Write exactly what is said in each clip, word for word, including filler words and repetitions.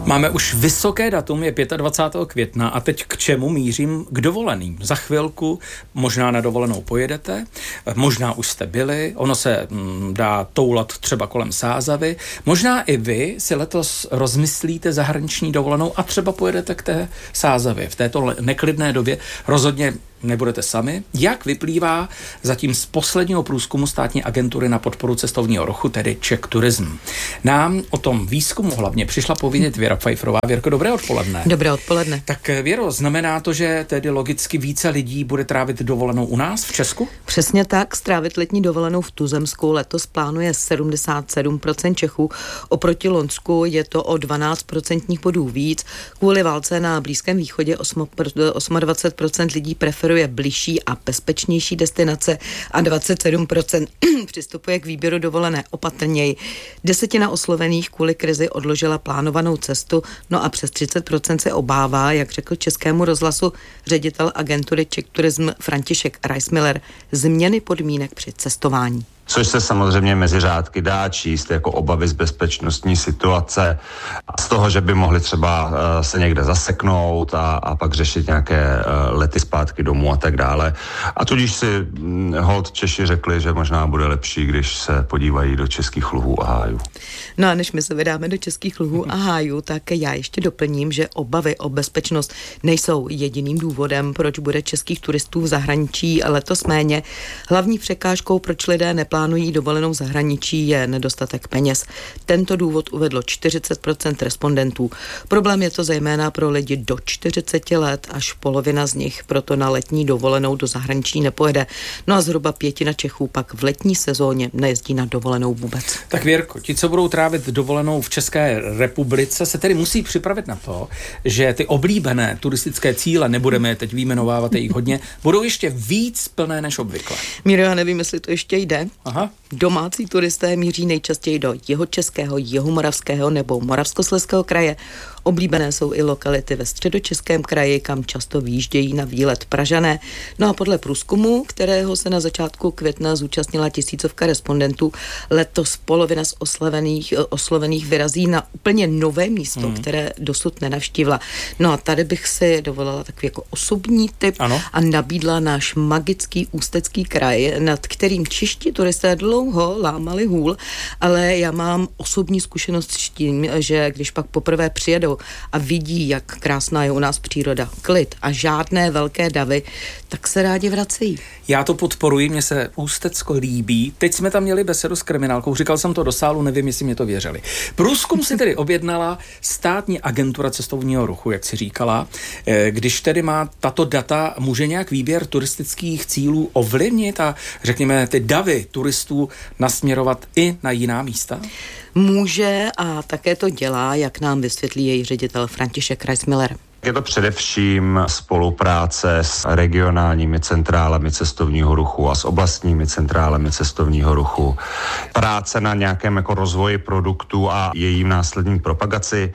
Máme už vysoké datum, je dvacátého pátého května a teď k čemu mířím? K dovoleným. Za chvilku možná na dovolenou pojedete, možná už jste byli, ono se mm, dá toulat třeba kolem Sázavy. Možná i vy si letos rozmyslíte zahraniční dovolenou a třeba pojedete k té Sázavě. V této neklidné době rozhodně nebudete sami. Jak vyplývá zatím z posledního průzkumu státní agentury na podporu cestovního ruchu, tedy Czech Tourism. Nám o tom výzkumu hlavně přišla povědět Věra Pfeifferová. Věrko, dobré odpoledne. Dobré odpoledne. Tak Věro, znamená to, že tedy logicky více lidí bude trávit dovolenou u nás v Česku? Přesně tak, strávit letní dovolenou v Tuzemsku letos plánuje sedmdesát sedm procent Čechů. Oproti Loňsku je to o dvanáct procentních bodů víc. Kvůli válce na Blízkém východě dvacet osm procent lidí preferuje bližší a bezpečnější destinace a dvacet sedm procent přistupuje k výběru dovolené opatrněji. Desetina oslovených kvůli krizi odložila plánovanou cestu, no a přes třicet procent se obává, jak řekl Českému rozhlasu ředitel agentury Czech Tourism František Reismiller, změny podmínek při cestování. Což se samozřejmě mezi řádky dá číst jako obavy z bezpečnostní situace a z toho, že by mohli třeba uh, se někde zaseknout a, a pak řešit nějaké uh, lety zpátky domů a tak dále. A tudíž si hm, holt Češi řekli, že možná bude lepší, když se podívají do českých luhů a hájů. No a než my se vydáme do českých luhů a hájů, tak já ještě doplním, že obavy o bezpečnost nejsou jediným důvodem, proč bude českých turistů v zahraničí letos méně. Hlavní překážkou, proč lidé neplánují plánují dovolenou v zahraničí, je nedostatek peněz. Tento důvod uvedlo čtyřicet procent respondentů. Problém je to zejména pro lidi do čtyřicet let, až polovina z nich proto na letní dovolenou do zahraničí nepojede. No a zhruba pětina Čechů pak v letní sezóně nejezdí na dovolenou vůbec. Tak Věrko, ti, co budou trávit dovolenou v České republice, se tedy musí připravit na to, že ty oblíbené turistické cíle, nebudeme je teď vyjmenovávat, je jich hodně, budou ještě víc plné než obvykle. Míro, já nevím, jestli to ještě jde. Aha. Domácí turisté míří nejčastěji do Jihočeského, Jihomoravského nebo Moravskoslezského kraje. Oblíbené jsou i lokality ve Středočeském kraji, kam často vyjíždějí na výlet Pražané. No a podle průzkumu, kterého se na začátku května zúčastnila tisícovka respondentů, letos polovina z oslovených, oslovených vyrazí na úplně nové místo, hmm. které dosud nenavštívila. No a tady bych si dovolila takový jako osobní tip ano. a nabídla náš magický Ústecký kraj, nad kterým čeští turisté dlouho lámali hůl, ale já mám osobní zkušenost s tím, že když pak poprvé přijedou a vidí, jak krásná je u nás příroda, klid a žádné velké davy, tak se rádi vracejí. Já to podporuji, mně se Ústecko líbí. Teď jsme tam měli besedu s kriminálkou, říkal jsem to do sálu, nevím, jestli mě to věřili. Průzkum si tedy objednala státní agentura cestovního ruchu, jak si říkala. Když tedy má tato data, může nějak výběr turistických cílů ovlivnit a řekněme ty davy turistů nasměrovat i na jiná místa? Může a také to dělá, jak nám vysvětlí její ředitel František Reismiller. Je to především spolupráce s regionálními centrálami cestovního ruchu a s oblastními centrálami cestovního ruchu. Práce na nějakém jako rozvoji produktu a jejím následní propagaci.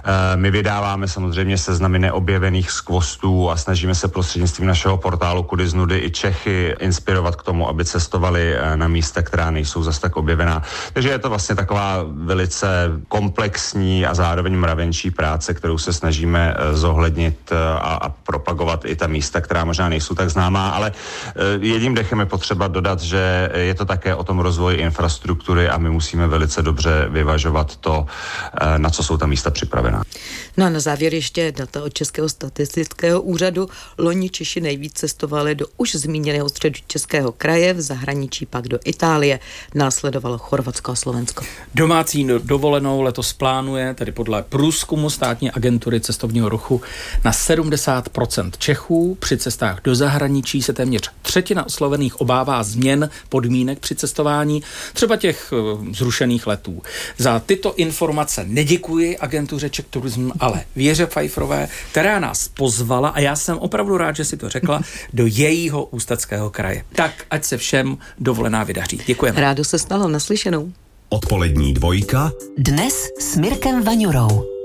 My vydáváme samozřejmě seznamy neobjevených skvostů a snažíme se prostřednictvím našeho portálu Kudy z nudy i Čechy inspirovat k tomu, aby cestovali na místa, která nejsou zas tak objevená. Takže je to vlastně taková velice komplexní a zároveň mravenčí práce, kterou se snažíme zohlednit a, a propagovat i ta místa, která možná nejsou tak známá, ale jedním dechem je potřeba dodat, že je to také o tom rozvoji infrastruktury a my musíme velice dobře vyvažovat to, na co jsou ta místa připravená. No a na závěr ještě data od Českého statistického úřadu. Loni Češi nejvíc cestovali do už zmíněného Středočeského kraje, v zahraničí pak do Itálie. Následovalo Chorvatsko a Slovensko. Domácí dovolenou letos plánuje, tedy podle průzkumu státní agentury cestovního ruchu, na sedmdesát procent Čechů. Při cestách do zahraničí se téměř třetina oslovených obává změn podmínek při cestování, třeba těch uh, zrušených letů. Za tyto informace neděkuji agentuře Czech Tourism, ale Věře Pfeifferové, která nás pozvala, a já jsem opravdu rád, že si to řekla, do jejího Ústeckého kraje. Tak, ať se všem dovolená vydaří. Děkujeme. Rádo se stalo, naslyšenou. Odpolední dvojka. Dnes s Mirkem Vaňurou.